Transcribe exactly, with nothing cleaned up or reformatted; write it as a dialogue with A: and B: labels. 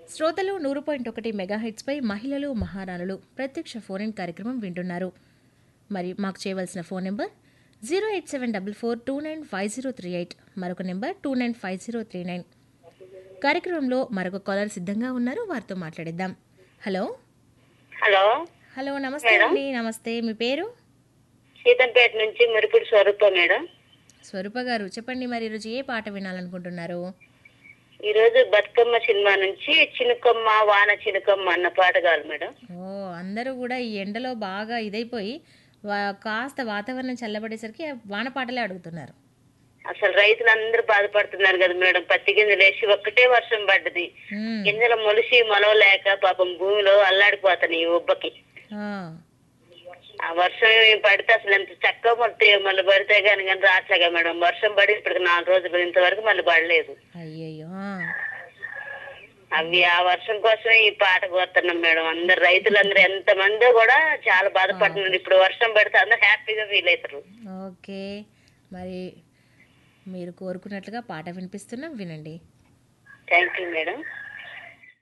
A: శ్రోతలు నూరు పాయింట్ ఒకటి మెగాహెట్స్పై మహిళలు మహారాణులు ప్రత్యక్ష ఫోన్ ఇన్ కార్యక్రమం వింటున్నారు. మరి మాకు చేయవలసిన phone number zero eight seven double four two nine five zero three eight, మరొక number two nine five zero three nine. కార్యక్రమంలో మరొక కాలర్ సిద్ధంగా ఉన్నారు, వారితో మాట్లాడిద్దాం. హలో
B: హలో
A: హలో నమస్తే అండి. నమస్తే, మీ పేరు?
B: సీతంపేట నుంచి మురిపుడి స్వరూప మేడం.
A: స్వరూప గారు చెప్పండి, మరి ఈరోజు ఏ పాట వినాలనుకుంటున్నారు?
B: ఈ రోజు బతుకమ్మ సినిమా నుంచి చినుకమ్మ వాన చినుకమ్మ అన్న పాట కాదు మేడం.
A: ఓ, అందరూ కూడా ఈ ఎండలో బాగా ఇదైపోయి వా- కాస్త వాతావరణం చల్లబడేసరికి వాన పాటలే అడుగుతున్నారు.
B: అసలు రైతులందరూ బాధపడుతున్నారు కదా మేడం. పత్తి గింజలు వేసి ఒక్కటే వర్షం పడ్డది.
A: మ్మ్.
B: గింజలు మొలిసి మొలవలేక పాపం భూమిలో అల్లాడిపోతాయి ఈ ఉబ్బకి.
A: ఆ,
B: ఆ వర్షం ఏం పడితే అసలు ఎంత చక్కగా మొత్తం మళ్ళీ పడితే కానీ కానీ రాచగా మేడం. వర్షం పడి ఇప్పటికి నాలుగు రోజులు ఇంతవరకు మళ్ళీ పడలేదు.
A: అయ్యయ్యో. ఆ,
B: అవి ఆ వర్షం కోసమే ఈ పాట కోరుతున్నాం మేడం. అందరు రైతులందరూ ఎంత మందో కూడా చాలా బాధపడుతున్నారు. ఇప్పుడు వర్షం పడితే అందరు హ్యాపీగా ఫీల్ అవుతారు.
A: ఓకే, మరి మీరు కోరుకున్నట్లుగా పాట వినిపిస్తున్నాం, వినండి.
B: Thank you madam.